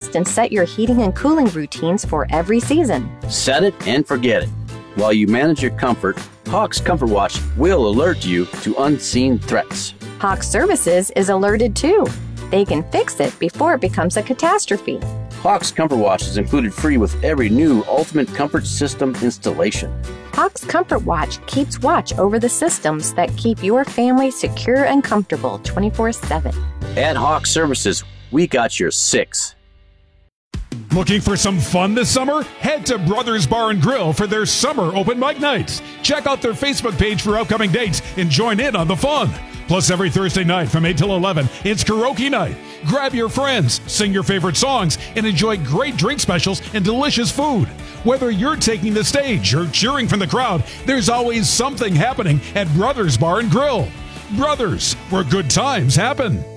adjust and set your heating and cooling routines for every season. Set it and forget it. While you manage your comfort, Hawks Comfort Watch will alert you to unseen threats. Hawks Services is alerted too. They can fix it before it becomes a catastrophe. Hawks Comfort Watch is included free with every new Ultimate Comfort System installation. Hawks Comfort Watch keeps watch over the systems that keep your family secure and comfortable 24/7. At Hawks Services, we got your six. Looking for some fun this summer? Head to Brothers Bar and Grill for their summer open mic nights. Check out their Facebook page for upcoming dates and join in on the fun. Plus, every Thursday night from 8 till 11, it's karaoke night. Grab your friends, sing your favorite songs, and enjoy great drink specials and delicious food. Whether you're taking the stage or cheering from the crowd, there's always something happening at Brothers Bar and Grill. Brothers, where good times happen.